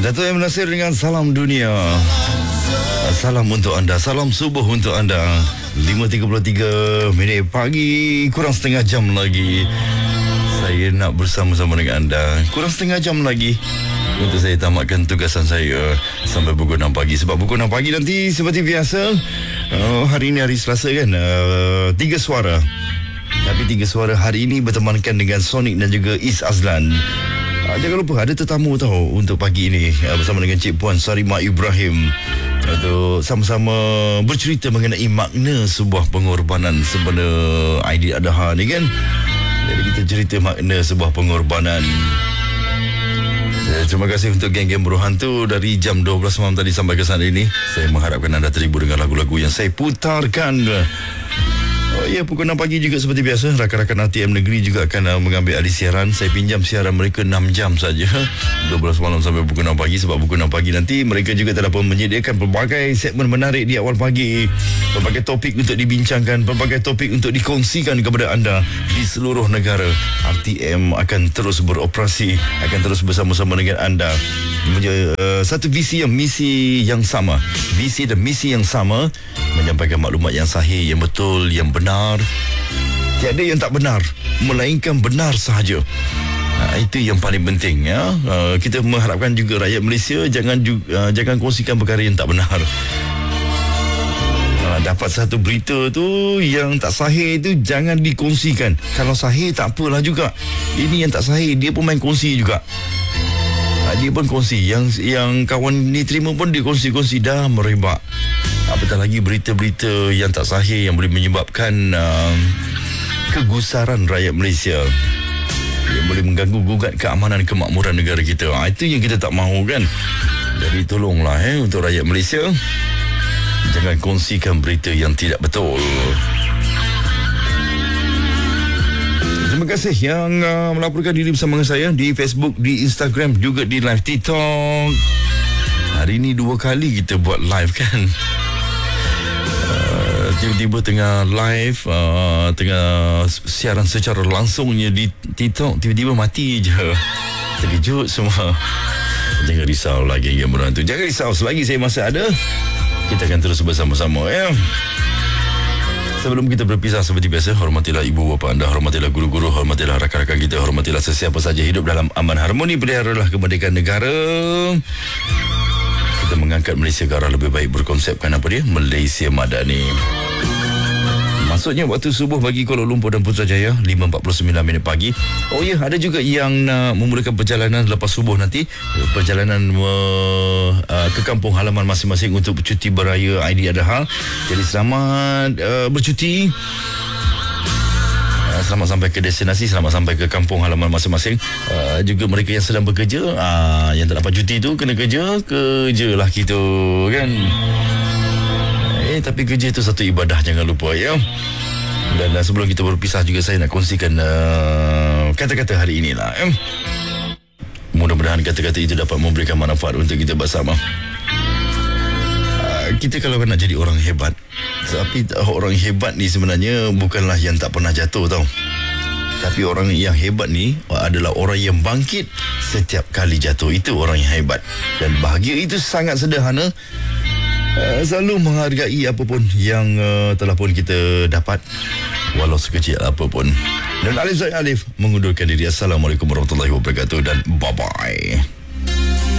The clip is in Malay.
Dato' M. Nasir dengan Salam Dunia. Salam untuk anda, salam subuh untuk anda. 5.33 minit pagi, kurang setengah jam lagi saya nak bersama-sama dengan anda. Kurang setengah jam lagi untuk saya tamatkan tugasan saya sampai pukul 6 pagi. Sebab pukul 6 pagi nanti seperti biasa, hari ini hari Selasa kan, 3 suara. Tapi 3 suara hari ini bertemankan dengan Sonic dan juga Is Azlan. Jangan lupa ada tetamu tahu untuk pagi ini bersama dengan Cik Puan Sarimah Ibrahim untuk sama-sama bercerita mengenai makna sebuah pengorbanan sebenar Aidiladha ni kan. Jadi kita cerita makna sebuah pengorbanan. Terima kasih untuk geng-geng berhantu dari jam 12 malam tadi sampai ke saat ini. Saya mengharapkan anda terhibur dengan lagu-lagu yang saya putarkan. Oh ya, pukul 6 pagi juga seperti biasa, rakan-rakan ATM Negeri juga akan mengambil alih siaran. Saya pinjam siaran mereka 6 jam saja, 12 malam sampai pukul 6 pagi. Sebab pukul 6 pagi nanti mereka juga telah pun menyediakan pelbagai segmen menarik di awal pagi, pelbagai topik untuk dibincangkan, pelbagai topik untuk dikongsikan kepada anda di seluruh negara. RTM akan terus beroperasi, akan terus bersama-sama dengan anda. Satu misi yang sama, visi dan misi yang sama, menyampaikan maklumat yang sahih, yang betul, yang benar. Tiada yang tak benar, melainkan benar sahaja. Itu yang paling penting ya. Kita mengharapkan juga rakyat Malaysia jangan kongsikan perkara yang tak benar. Dapat satu berita tu yang tak sahih tu jangan dikongsikan. Kalau sahih tak apalah juga. Ini yang tak sahih dia pun main kongsi juga. Dia pun kongsi. Yang kawan ni terima pun dia kongsi-kongsi, dah merebak. Apatah lagi berita-berita yang tak sahih yang boleh menyebabkan kegusaran rakyat Malaysia, yang boleh mengganggu gugat keamanan kemakmuran negara kita. Itu yang kita tak mahu kan. Jadi tolonglah untuk rakyat Malaysia, jangan kongsikan berita yang tidak betul. Terima kasih yang melaporkan diri bersama dengan saya di Facebook, di Instagram, juga di live TikTok. Hari ini 2 kali kita buat live kan. Tiba-tiba tengah live, tengah siaran secara langsungnya di TikTok, tiba-tiba mati je. Terkejut semua. Jangan risau lagi yang berhantu. Jangan risau, selagi saya masih ada, kita akan terus bersama-sama ya. Sebelum kita berpisah seperti biasa, hormatilah ibu bapa anda, hormatilah guru-guru, hormatilah rakan-rakan kita, hormatilah sesiapa saja hidup dalam aman harmoni, peliharalah kemerdekaan negara. Kita mengangkat Malaysia ke arah lebih baik berkonsepkan apa dia? Malaysia Madani. Maksudnya waktu subuh bagi Kuala Lumpur dan Putrajaya 5.49 minit pagi. Oh ya, ada juga yang nak memulakan perjalanan lepas subuh nanti, perjalanan ke kampung halaman masing-masing untuk bercuti beraya Aidiladha. Jadi selamat bercuti. Selamat sampai ke destinasi, selamat sampai ke kampung halaman masing-masing. Juga mereka yang sedang bekerja, yang tak dapat cuti tu kena kerjalah kita kan. Tapi kerja itu satu ibadah, jangan lupa ya. Dan sebelum kita berpisah juga, saya nak kongsikan kata-kata hari inilah. Mudah-mudahan kata-kata itu dapat memberikan manfaat untuk kita bersama. Kita kalau nak jadi orang hebat, tapi orang hebat ni sebenarnya bukanlah yang tak pernah jatuh tau. Tapi orang yang hebat ni adalah orang yang bangkit setiap kali jatuh. Itu orang yang hebat. Dan bahagia itu sangat sederhana. Selalu menghargai apapun yang telah pun kita dapat, walau sekecil apapun. Dan Alif Zaid Alif mengundurkan diri. Assalamualaikum warahmatullahi wabarakatuh dan bye-bye.